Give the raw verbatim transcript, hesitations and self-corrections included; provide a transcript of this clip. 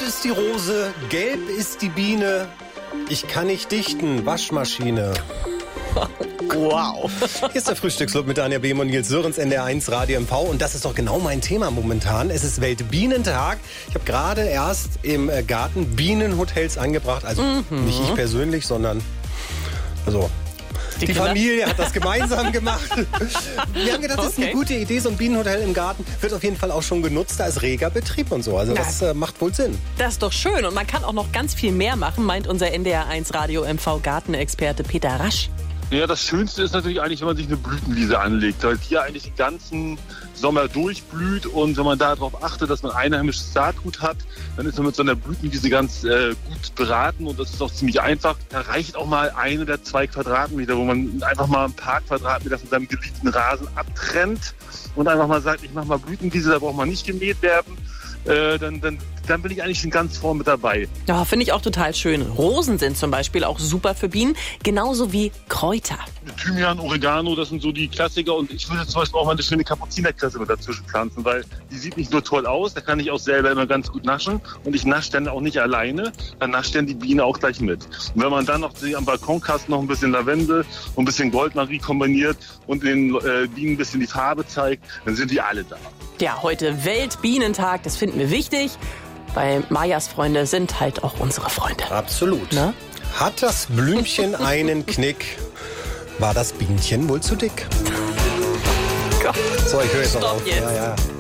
ist die Rose, gelb ist die Biene. Ich kann nicht dichten, Waschmaschine. Wow. Hier ist der Frühstücksclub mit Anja Behm und Nils Sörens, N D R eins Radio M V. Und das ist doch genau mein Thema momentan. Es ist Weltbienentag. Ich habe gerade erst im Garten Bienenhotels angebracht. Also mhm. nicht ich persönlich, sondern also die, die Familie hat das gemeinsam gemacht. Wir haben gedacht, das ist eine gute Idee. So ein Bienenhotel im Garten wird auf jeden Fall auch schon genutzt als reger Betrieb und so. Also ja. das äh, macht wohl Sinn. Das ist doch schön. Und man kann auch noch ganz viel mehr machen, meint unser N D R eins Radio M V Gartenexperte Peter Rasch. Ja, das Schönste ist natürlich eigentlich, wenn man sich eine Blütenwiese anlegt, weil die ja eigentlich den ganzen Sommer durchblüht, und wenn man darauf achtet, dass man einheimisches Saatgut hat, dann ist man mit so einer Blütenwiese ganz äh, gut beraten, und das ist auch ziemlich einfach. Da reicht auch mal ein oder zwei Quadratmeter, wo man einfach mal ein paar Quadratmeter von seinem geliebten Rasen abtrennt und einfach mal sagt, ich mache mal Blütenwiese, da braucht man nicht gemäht werden. Äh, dann, dann, dann bin ich eigentlich schon ganz vorn mit dabei. Ja, finde ich auch total schön. Rosen sind zum Beispiel auch super für Bienen, genauso wie Kräuter. Thymian, Oregano, das sind so die Klassiker, und ich würde zum Beispiel auch mal eine schöne Kapuzinerkresse mit dazwischen pflanzen, weil die sieht nicht nur toll aus, da kann ich auch selber immer ganz gut naschen, und ich nasche dann auch nicht alleine, dann nascht dann die Biene auch gleich mit. Und wenn man dann noch am Balkonkasten noch ein bisschen Lavendel und ein bisschen Goldmarie kombiniert und den äh, Bienen ein bisschen die Farbe zeigt, dann sind die alle da. Ja, heute Weltbienentag, das finden wir wichtig, weil Majas Freunde sind halt auch unsere Freunde. Absolut. Ne? Hat das Blümchen einen Knick? War das Bienchen wohl zu dick? Gott. So, ich höre jetzt Stopp noch auf. Jetzt. Ja, ja.